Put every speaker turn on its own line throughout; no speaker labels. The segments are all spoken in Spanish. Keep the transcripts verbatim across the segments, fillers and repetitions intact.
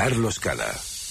Carlos Cala.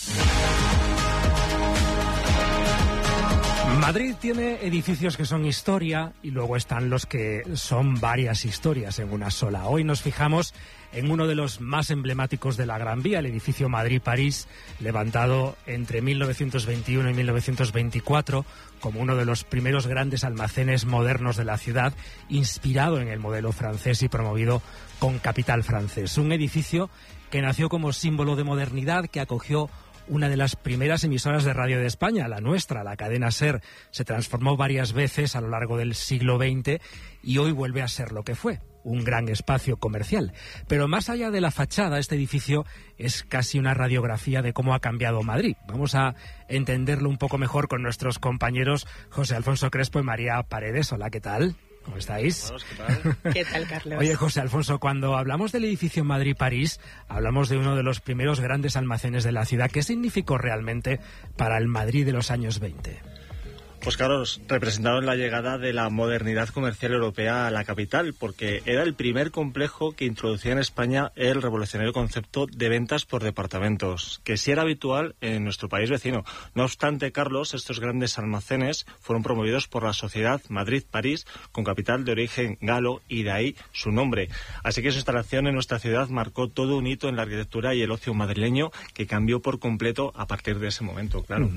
Madrid tiene edificios que son historia y luego están los que son varias historias en una sola. Hoy nos fijamos en uno de los más emblemáticos de la Gran Vía, el edificio Madrid-París, levantado entre mil novecientos veintiuno y mil novecientos veinticuatro como uno de los primeros grandes almacenes modernos de la ciudad, inspirado en el modelo francés y promovido con capital francés. Un edificio que nació como símbolo de modernidad, que acogió una de las primeras emisoras de radio de España, la nuestra, la cadena SER. Se transformó varias veces a lo largo del siglo veinte y hoy vuelve a ser lo que fue, un gran espacio comercial. Pero más allá de la fachada, este edificio es casi una radiografía de cómo ha cambiado Madrid. Vamos a entenderlo un poco mejor con nuestros compañeros José Alfonso Crespo y María Paredes. Hola, ¿qué tal? ¿Cómo estáis?
¿Qué tal?
¿Qué tal, Carlos?
Oye, José Alfonso, cuando hablamos del edificio Madrid-París, hablamos de uno de los primeros grandes almacenes de la ciudad. ¿Qué significó realmente para el Madrid de los años veinte?
Pues Carlos, representaron la llegada de la modernidad comercial europea a la capital, porque era el primer complejo que introducía en España el revolucionario concepto de ventas por departamentos, que sí era habitual en nuestro país vecino. No obstante, Carlos, estos grandes almacenes fueron promovidos por la Sociedad Madrid-París, con capital de origen galo, y de ahí su nombre. Así que su instalación en nuestra ciudad marcó todo un hito en la arquitectura y el ocio madrileño, que cambió por completo a partir de ese momento, claro.